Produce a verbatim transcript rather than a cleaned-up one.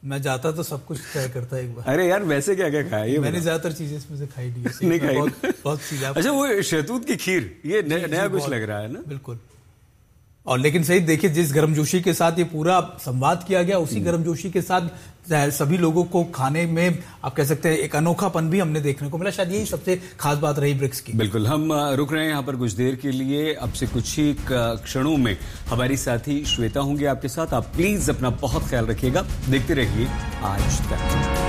मैं जाता तो सब कुछ ट्राई करता एक बार। अरे यार वैसे क्या क्या खाया ये? मैंने ज्यादातर चीजें इसमें से खाई ली नहीं खाई? बहुत, बहुत चीजें। अच्छा, वो शहतूत की खीर, ये नया कुछ लग रहा है ना? बिल्कुल। और लेकिन सही देखिए, जिस गर्मजोशी के साथ ये पूरा संवाद किया गया, उसी गर्मजोशी के साथ सभी लोगों को खाने में आप कह सकते हैं एक अनोखापन भी हमने देखने को मिला। शायद यही सबसे खास बात रही ब्रिक्स की। बिल्कुल। हम रुक रहे हैं यहाँ पर कुछ देर के लिए। अब से कुछ ही क्षणों में हमारी साथी श्वेता होंगी आपके साथ। आप प्लीज अपना बहुत ख्याल रखिएगा। देखते रहिए आज तक।